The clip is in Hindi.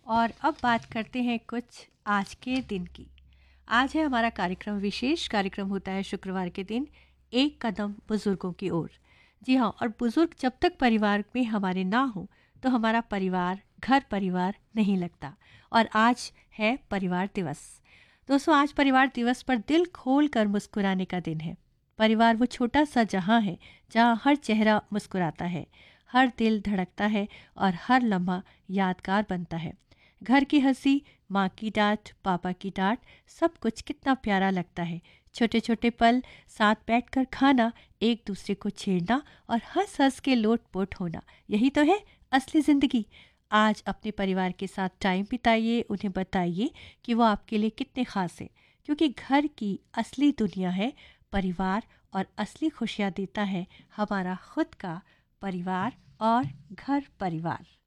और अब बात करते हैं कुछ आज के दिन की। आज है हमारा कार्यक्रम, विशेष कार्यक्रम होता है शुक्रवार के दिन, एक कदम बुजुर्गों की ओर। जी हाँ, और बुजुर्ग जब तक परिवार में हमारे ना हो तो हमारा परिवार, घर परिवार नहीं लगता। और आज है परिवार दिवस। दोस्तों, आज परिवार दिवस पर दिल खोल कर मुस्कुराने का दिन है। परिवार वो छोटा सा जहां है जहां हर चेहरा मुस्कुराता है, हर दिल धड़कता है और हर लम्हा यादगार बनता है। घर की हंसी, माँ की डांट, पापा की डांट, सब कुछ कितना प्यारा लगता है। छोटे छोटे पल, साथ बैठकर खाना, एक दूसरे को छेड़ना और हंस हंस के लोट पोट होना, यही तो है असली ज़िंदगी। आज अपने परिवार के साथ टाइम बिताइए, उन्हें बताइए कि वो आपके लिए कितने ख़ास हैं, क्योंकि घर की असली दुनिया है परिवार, और असली खुशियाँ देता है हमारा खुद का परिवार और घर परिवार।